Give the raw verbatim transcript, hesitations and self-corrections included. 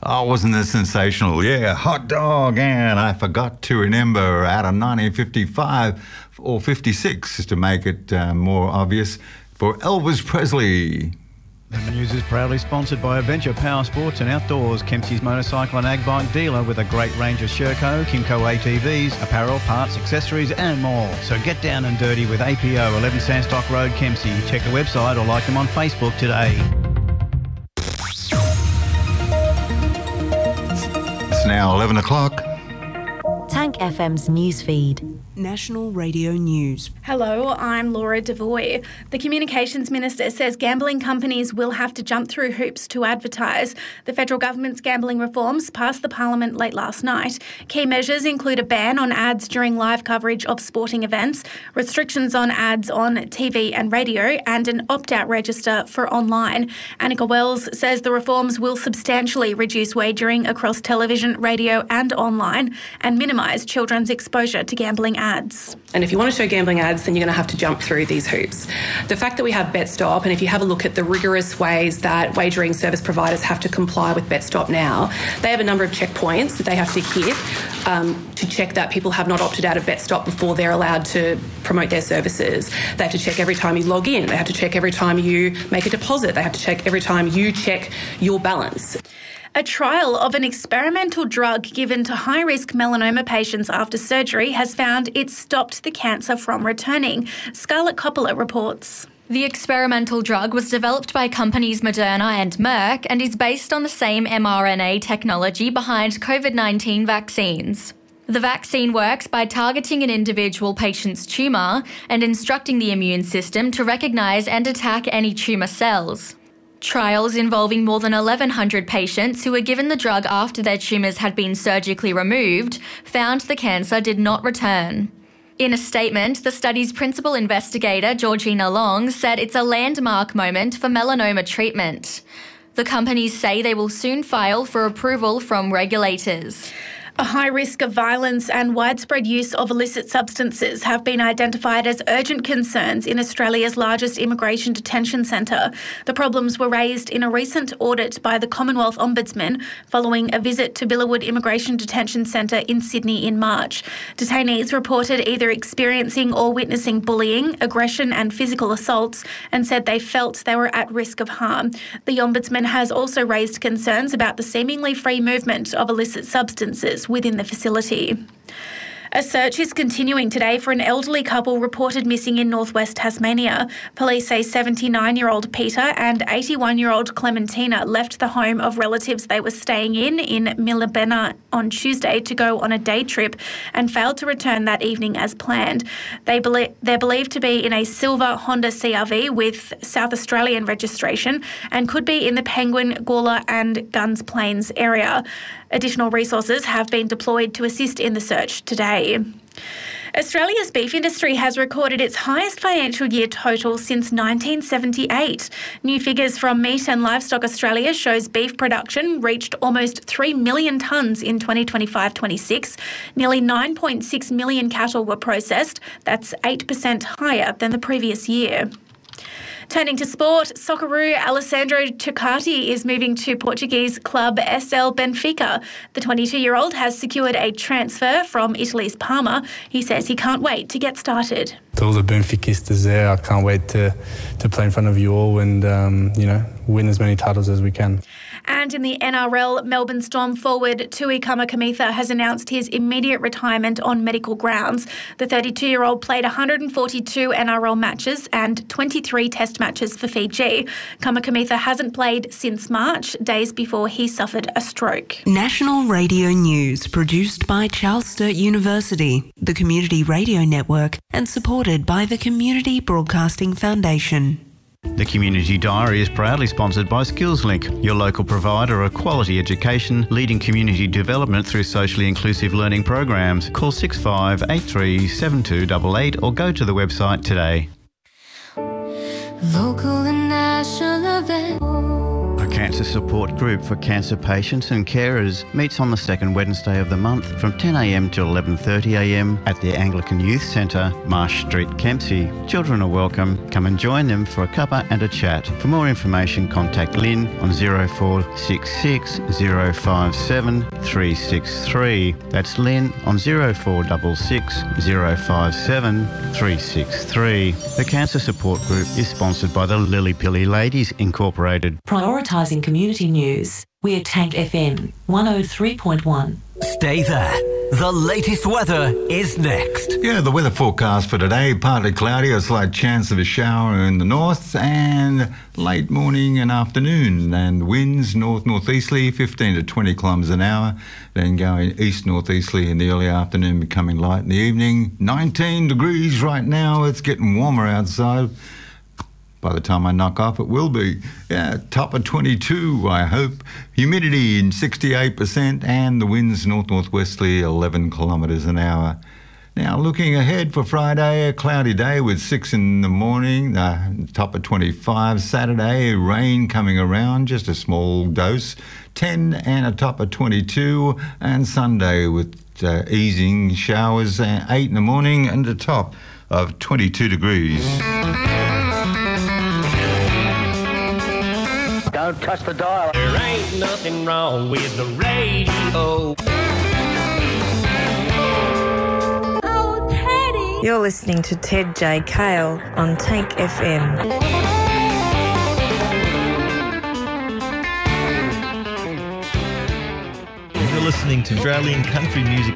Oh, wasn't this sensational? Yeah, hot dog, and I forgot to remember out of nineteen fifty-five or fifty-six, just to make it uh, more obvious, for Elvis Presley. The news is proudly sponsored by Adventure Power Sports and Outdoors, Kempsey's motorcycle and ag bike dealer with a great range of Sherco, Kimco A T Vs, apparel, parts, accessories and more. So get down and dirty with A P O, eleven Sandstock Road, Kempsey. Check the website or like them on Facebook today. It's now eleven o'clock. Tank F M's newsfeed. National Radio News. Hello, I'm Laura Devoy. The Communications Minister says gambling companies will have to jump through hoops to advertise. The federal government's gambling reforms passed the Parliament late last night. Key measures include a ban on ads during live coverage of sporting events, restrictions on ads on T V and radio, and an opt-out register for online. Annika Wells says the reforms will substantially reduce wagering across television, radio and online and minimise children's exposure to gambling ads. Ads. And if you want to show gambling ads, then you're going to have to jump through these hoops. The fact that we have BetStop, and if you have a look at the rigorous ways that wagering service providers have to comply with BetStop now, they have a number of checkpoints that they have to hit um, to check that people have not opted out of BetStop before they're allowed to promote their services. They have to check every time you log in. They have to check every time you make a deposit. They have to check every time you check your balance. A trial of an experimental drug given to high-risk melanoma patients after surgery has found it stopped the cancer from returning. Scarlett Coppola reports. The experimental drug was developed by companies Moderna and Merck and is based on the same mRNA technology behind COVID nineteen vaccines. The vaccine works by targeting an individual patient's tumour and instructing the immune system to recognise and attack any tumour cells. Trials involving more than eleven hundred patients who were given the drug after their tumours had been surgically removed found the cancer did not return. In a statement, the study's principal investigator, Georgina Long, said it's a landmark moment for melanoma treatment. The companies say they will soon file for approval from regulators. A high risk of violence and widespread use of illicit substances have been identified as urgent concerns in Australia's largest immigration detention centre. The problems were raised in a recent audit by the Commonwealth Ombudsman following a visit to Billerwood Immigration Detention Centre in Sydney in March. Detainees reported either experiencing or witnessing bullying, aggression and physical assaults and said they felt they were at risk of harm. The Ombudsman has also raised concerns about the seemingly free movement of illicit substances within the facility. A search is continuing today for an elderly couple reported missing in northwest Tasmania. Police say seventy-nine-year-old Peter and eighty-one-year-old Clementina left the home of relatives they were staying in in Millabena on Tuesday to go on a day trip and failed to return that evening as planned. They belie- they're believed to be in a silver Honda C R V with South Australian registration and could be in the Penguin, Gawler and Guns Plains area. Additional resources have been deployed to assist in the search today. Australia's beef industry has recorded its highest financial year total since nineteen seventy-eight. New figures from Meat and Livestock Australia shows beef production reached almost three million tonnes in twenty twenty-five twenty-six. Nearly nine point six million cattle were processed. That's eight percent higher than the previous year. Turning to sport, Socceroo Alessandro Ceccati is moving to Portuguese club S L Benfica. The twenty-two-year-old has secured a transfer from Italy's Parma. He says he can't wait to get started. To all the Benfiquistas there, I can't wait to, to play in front of you all and, um, you know, win as many titles as we can. And in the N R L, Melbourne Storm forward Tui Kamikamica has announced his immediate retirement on medical grounds. The thirty-two-year-old played one hundred forty-two N R L matches and twenty-three test matches for Fiji. Kamikamica hasn't played since March, days before he suffered a stroke. National Radio News, produced by Charles Sturt University, the Community Radio Network, and supported by the Community Broadcasting Foundation. The Community Diary is proudly sponsored by SkillsLink, your local provider of quality education, leading community development through socially inclusive learning programs. Call six five eight three seven two eight eight or go to the website today. Local and national event. A Cancer Support Group for Cancer Patients and Carers meets on the second Wednesday of the month from ten a m to eleven thirty a m at the Anglican Youth Centre, Marsh Street, Kempsey. Children are welcome. Come and join them for a cuppa and a chat. For more information, contact Lynn on zero four six six zero five seven three six three. That's Lynn on zero four six six zero five seven three six three. The Cancer Support Group is sponsored by the Lily Pilly Ladies Incorporated. Prioritising community news. We're Tank F M one oh three point one. Stay there. The latest weather is next. Yeah, the weather forecast for today, partly cloudy, a slight chance of a shower in the north, and late morning and afternoon, and winds north-northeasterly, fifteen to twenty kilometres an hour, then going east-northeasterly in the early afternoon, becoming light in the evening. nineteen degrees right now, it's getting warmer outside. By the time I knock off, it will be. Yeah, top of twenty-two, I hope. Humidity in sixty-eight percent and the winds north-northwesterly, eleven kilometres an hour. Now, looking ahead for Friday, a cloudy day with six in the morning, uh, top of twenty-five. Saturday, rain coming around, just a small dose, ten and a top of twenty-two. And Sunday with uh, easing showers, uh, eight in the morning and a top of twenty-two degrees. Don't touch the dial. There ain't nothing wrong with the radio. Oh, Teddy. You're listening to Ted J. Kale on Tank F M. You're listening to Australian country music